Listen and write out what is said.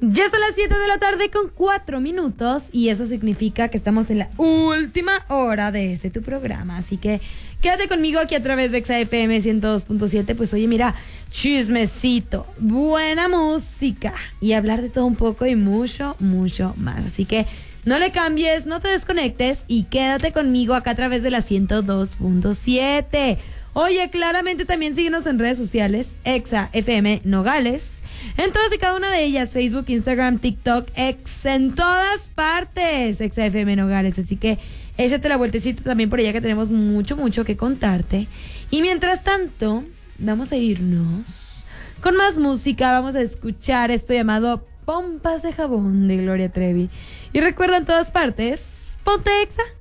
Ya son las 7 de la tarde con 4 minutos y eso significa que estamos en la última hora de tu programa. Así que quédate conmigo aquí a través de XFM 102.7. Pues oye, mira, chismecito, buena música y hablar de todo un poco y mucho, mucho más. Así que no le cambies, no te desconectes y quédate conmigo acá a través de la 102.7. Oye, claramente también síguenos en redes sociales, XFM Nogales. En todas y cada una de ellas, Facebook, Instagram, TikTok, en todas partes, XFM Nogales. Así que échate la vueltecita también por allá que tenemos mucho, mucho que contarte. Y mientras tanto, vamos a irnos con más música. Vamos a escuchar esto llamado Pompas de Jabón de Gloria Trevi. Y recuerda en todas partes, ponte Exa.